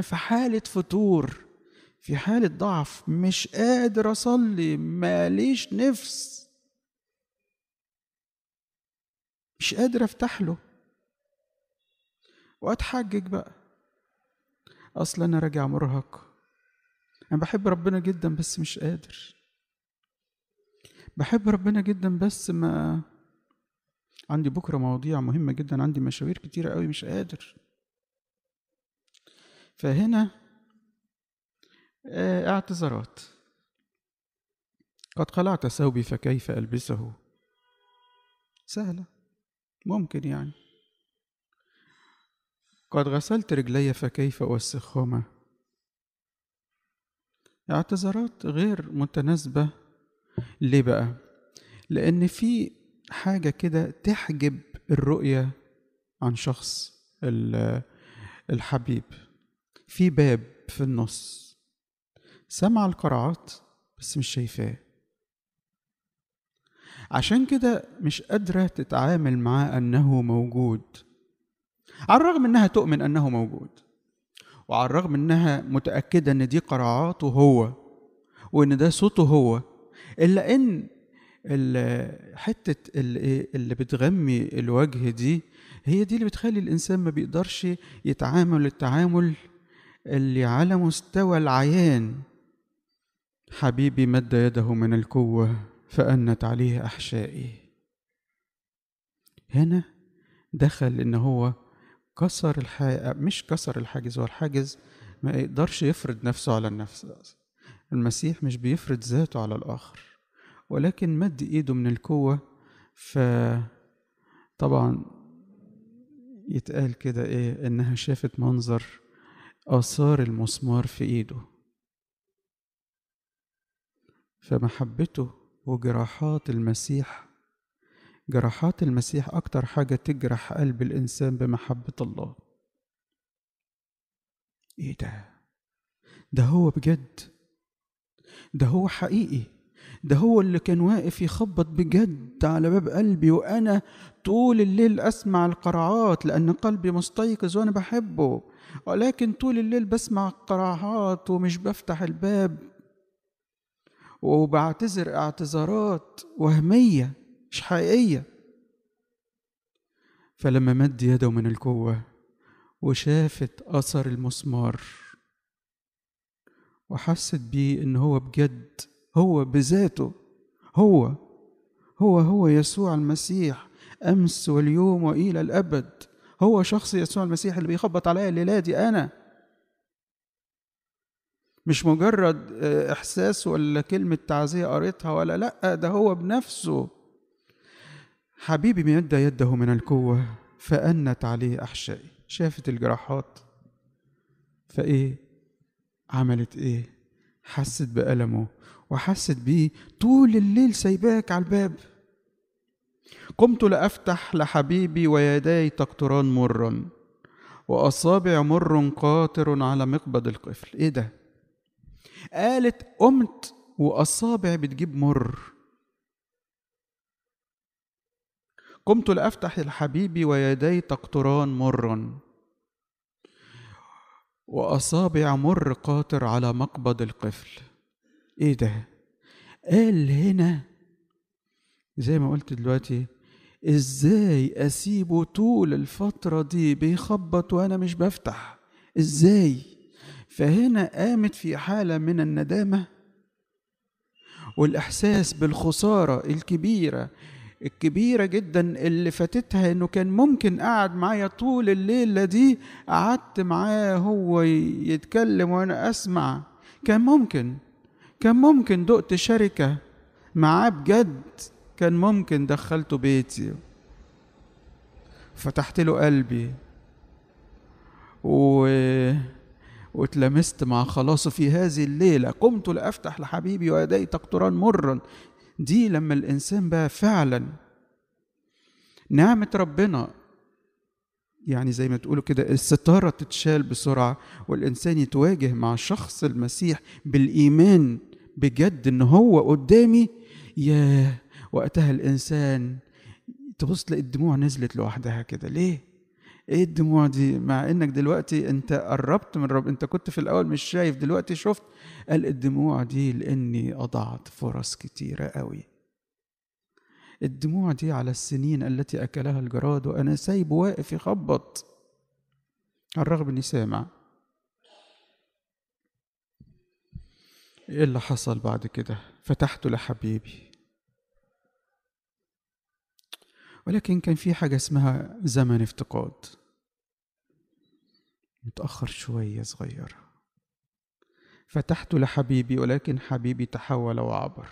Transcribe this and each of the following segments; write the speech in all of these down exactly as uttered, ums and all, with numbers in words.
في حالة فتور، في حالة ضعف، مش قادر أصلي، ماليش نفس، مش قادر أفتح له وأتحجج بقى، أصلا أنا راجع مرهق، أنا بحب ربنا جدا بس مش قادر، بحب ربنا جدا بس ما عندي بكرة مواضيع مهمة جدا، عندي مشاوير كتيرة قوي مش قادر. فهنا اه اعتذارات. قد خلعت ثوبي فكيف ألبسه، سهلة ممكن يعني. قد غسلت رجلي فكيف أوسخهما. اعتذارات غير متناسبة. ليه بقى؟ لأن في حاجة كده تحجب الرؤية عن شخص الحبيب، في باب في النص، سمع القرعات بس مش شايفاه، عشان كده مش قادرة تتعامل معاه أنه موجود، على الرغم أنها تؤمن أنه موجود، وعلى الرغم أنها متأكدة أن دي قرعاته هو وأن ده صوته هو، إلا أن حتة اللي بتغمي الوجه دي هي دي اللي بتخلي الإنسان ما بيقدرش يتعامل التعامل اللي على مستوى العيان. حبيبي مد يده من القوة فأنت عليه أحشائي. هنا دخل إن هو كسر الحاجز، مش كسر الحاجز، هو الحاجز ما يقدرش يفرض نفسه على النفس. المسيح مش بيفرض ذاته على الآخر، ولكن مد إيده من القوة. فطبعا يتقال كده إيه، إنها شافت منظر آثار المسمار في إيده. فمحبته وجراحات المسيح، جراحات المسيح أكتر حاجة تجرح قلب الإنسان بمحبة الله. إيه ده؟ ده هو بجد، ده هو حقيقي، ده هو اللي كان واقف يخبط بجد على باب قلبي، وأنا طول الليل أسمع القرعات لأن قلبي مستيقظ وأنا بحبه، ولكن طول الليل بسمع القرعات ومش بفتح الباب، وبعتذر اعتذارات وهمية مش حقيقية. فلما مد يده من القوة وشافت أثر المسمار وحست بيه إن هو بجد، هو بذاته، هو هو هو يسوع المسيح أمس واليوم وإلى الأبد، هو شخص يسوع المسيح اللي بيخبط عليا الليلة دي. أنا مش مجرد إحساس ولا كلمة تعزية قريتها ولا لأ، ده هو بنفسه. حبيبي مد يده من القوة فأنت عليه أحشائي. شافت الجراحات فإيه عملت إيه؟ حست بألمه وحست بيه طول الليل سايباك على الباب. قمت لأفتح لحبيبي ويداي تقطران مرا وأصابع مر قاطر على مقبض القفل. إيه ده؟ قالت قمت وأصابع بتجيب مر. قمت لأفتح لحبيبي ويداي تقطران مرا وأصابع مر قاطر على مقبض القفل. إيه ده؟ قال هنا زي ما قلت دلوقتي، إزاي أسيبه طول الفترة دي بيخبط وأنا مش بفتح؟ إزاي؟ فهنا قامت في حالة من الندامة والإحساس بالخسارة الكبيرة الكبيرة جدا اللي فاتتها، إنه كان ممكن قعد معايا طول الليلة دي، قعدت معاه هو يتكلم وأنا أسمع، كان ممكن كان ممكن دقت شركة معاه بجد، كان ممكن دخلته بيتي فتحت له قلبي و... واتلمست مع خلاصه في هذه الليلة. قمت لأفتح لحبيبي ويدي تقطران مرا. دي لما الإنسان بقى فعلا نعمة ربنا، يعني زي ما تقولوا كده الستارة تتشال بسرعة والإنسان يتواجه مع شخص المسيح بالإيمان بجد إن هو قدامي. ياه، وقتها الإنسان تبص تلاقي الدموع نزلت لوحدها كده. ليه؟ ايه الدموع دي؟ مع انك دلوقتي انت قربت من رب، انت كنت في الاول مش شايف، دلوقتي شفت. قال الدموع دي لاني اضعت فرص كتيرة قوي. الدموع دي على السنين التي اكلها الجراد وانا سايب واقف يخبط على الرغم اني سامع. ايه اللي حصل بعد كده؟ فتحت لحبيبي، ولكن كان في حاجة اسمها زمن افتقاد، متأخر شوية صغيرة. فتحت لحبيبي ولكن حبيبي تحول وعبر.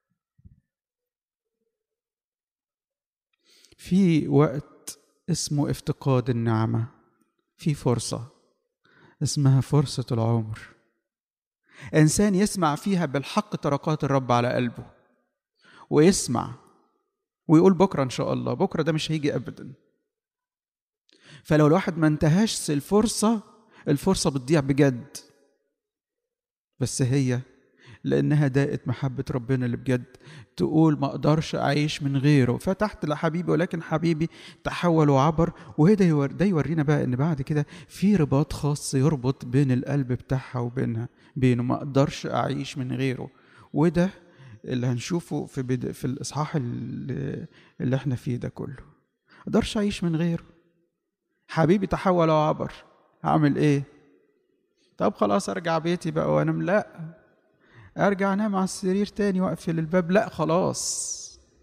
في وقت اسمه افتقاد النعمة، في فرصة اسمها فرصة العمر، إنسان يسمع فيها بالحق طرقات الرب على قلبه، ويسمع ويقول بكرة إن شاء الله، بكرة ده مش هيجي أبدا. فلو الواحد ما انتهاش الفرصة، الفرصة بتضيع بجد. بس هي لأنها داءت محبة ربنا اللي بجد تقول ما أقدرش أعيش من غيره. فتحت لحبيبي ولكن حبيبي تحول وعبر. وهذا يور ده يورينا بقى إن بعد كده في رباط خاص يربط بين القلب بتاعها وبينها، بينه ما أقدرش أعيش من غيره. وده اللي هنشوفه في بد... في الإصحاح اللي... اللي احنا فيه ده كله. ما أقدرش أعيش من غيره. حبيبي تحول وعبر، هعمل إيه؟ طب خلاص أرجع بيتي بقى وأنام؟ لأ. ارجع انام على السرير تاني واقفل الباب؟ لا، خلاص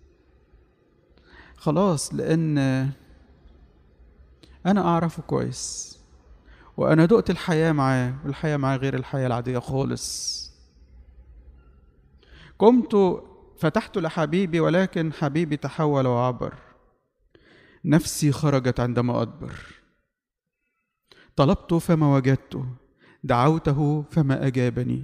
خلاص، لان انا اعرفه كويس وانا دقت الحياة معاه، والحياة معاه غير الحياة العادية خالص. قمت فتحت لحبيبي ولكن حبيبي تحول وعبر. نفسي خرجت عندما أدبر. طلبت فما وجدته، دعوته فما أجابني.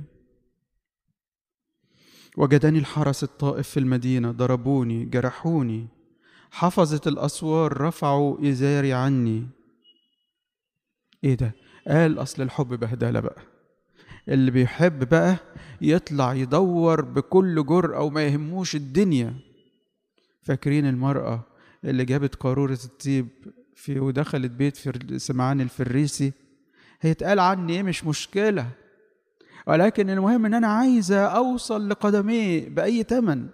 وجدني الحرس الطائف في المدينة، ضربوني جرحوني، حفظت الأسوار رفعوا إزاري عني. إيه ده؟ قال أصل الحب بهدلة بقى. اللي بيحب بقى يطلع يدور بكل جرأة وما يهموش الدنيا. فاكرين المرأة اللي جابت قارورة الطيب في ودخلت بيت في سمعان الفريسي؟ هي تقال عني إيه؟ مش مشكلة، ولكن المهم ان انا عايزة اوصل لقدميه بأي تمن،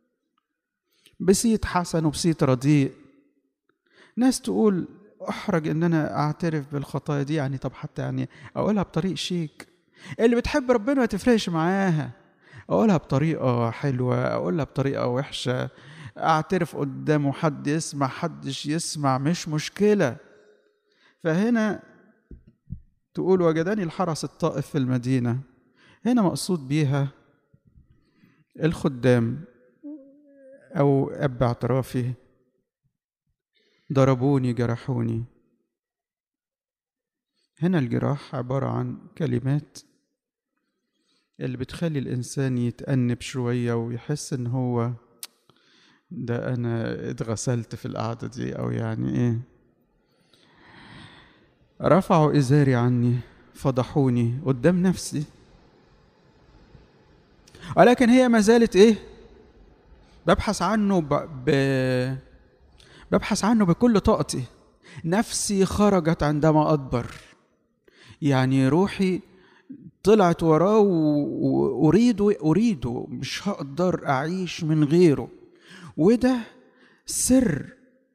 بصيت حسن وبصيت رديء. ناس تقول احرج ان انا اعترف بالخطايا دي، يعني طب حتى يعني اقولها بطريق شيك. اللي بتحب ربنا ما تفرقش معاها، اقولها بطريقة حلوة اقولها بطريقة وحشة، اعترف قدامه حد يسمع حدش يسمع مش مشكلة. فهنا تقول وجدني الحرس الطائف في المدينة، هنا مقصود بيها الخدام أو أب اعترافي. ضربوني جرحوني. هنا الجراح عبارة عن كلمات اللي بتخلي الإنسان يتأنب شوية ويحس إن هو ده أنا اتغسلت في القعدة دي، أو يعني إيه. رفعوا إزاري عني، فضحوني قدام نفسي، ولكن هي ما زالت إيه؟ ببحث عنه ب... ب... ببحث عنه بكل طاقتي. نفسي خرجت عندما أدبر، يعني روحي طلعت وراه وأريده أريده مش هقدر أعيش من غيره. وده سر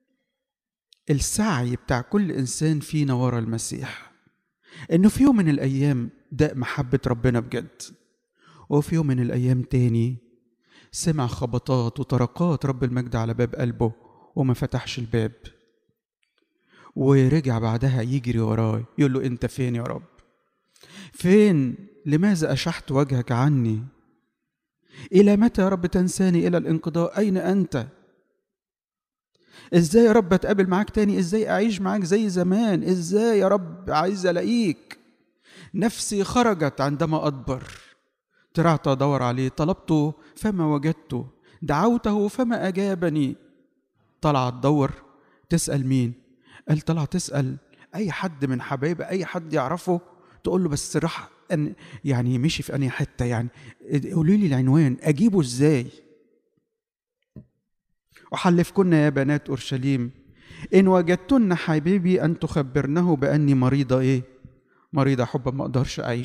السعي بتاع كل إنسان فينا ورا المسيح، إنه في يوم من الأيام داق محبة ربنا بجد، وفي يوم من الأيام تاني سمع خبطات وطرقات رب المجد على باب قلبه وما فتحش الباب، ورجع بعدها يجري وراه يقول له أنت فين يا رب؟ فين؟ لماذا أشحت وجهك عني؟ إلى متى يا رب تنساني إلى الانقضاء؟ أين أنت؟ إزاي يا رب أتقابل معاك تاني؟ إزاي أعيش معاك زي زمان؟ إزاي يا رب عايز ألاقيك؟ نفسي خرجت عندما أدبر. طلعت أدور عليه، طلبته فما وجدته، دعوته فما أجابني. طلعت تدور تسأل مين؟ قال طلع تسأل أي حد من حبايبه، أي حد يعرفه، تقول له بس راح أن يعني مشي في أنهي حتة، يعني قولوا لي العنوان أجيبه إزاي. وحلفكن يا بنات أورشليم إن وجدتن حبيبي أن تخبرنه بأني مريضة إيه؟ مريضة حب، ما أقدرش أعيش